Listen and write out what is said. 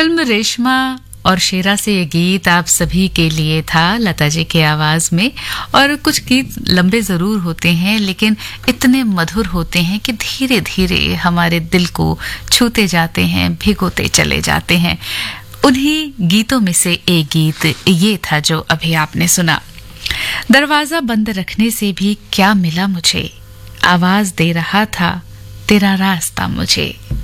Film रेशमा और शेरा से ये गीत आप सभी के लिए था, लता जी की आवाज में। और कुछ गीत लंबे जरूर होते हैं लेकिन इतने मधुर होते हैं कि धीरे धीरे हमारे दिल को छूते जाते हैं, भिगोते चले जाते हैं। उन्हीं गीतों में से एक गीत ये था जो अभी आपने सुना। दरवाजा बंद रखने से भी क्या मिला मुझे, आवाज दे रहा था तेरा रास्ता मुझे।